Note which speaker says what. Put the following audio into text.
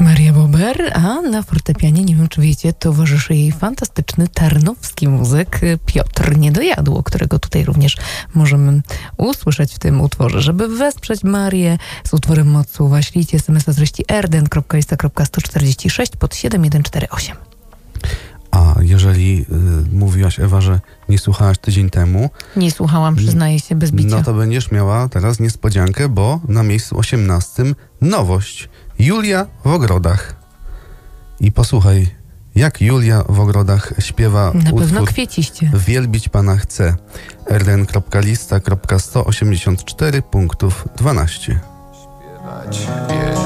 Speaker 1: Maria Bober, a na fortepianie, nie wiem czy wiecie, towarzyszy jej fantastyczny tarnowski muzyk Piotr Niedojadło, którego tutaj również możemy usłyszeć w tym utworze. Żeby wesprzeć Marię z utworem Mocuła, ślijcie SMS-a z treści rden.lista.146 pod 7148.
Speaker 2: A jeżeli mówiłaś, Ewa, że nie słuchałaś tydzień temu...
Speaker 1: Nie słuchałam, przyznaję się, bez bicia.
Speaker 2: No to będziesz miała teraz niespodziankę, bo na miejscu 18 nowość. Julia w ogrodach. I posłuchaj, jak Julia w ogrodach śpiewa
Speaker 1: na
Speaker 2: utwór
Speaker 1: pewno kwieciście.
Speaker 2: Wielbić Pana chcę. rden.lista.184 punktów 12.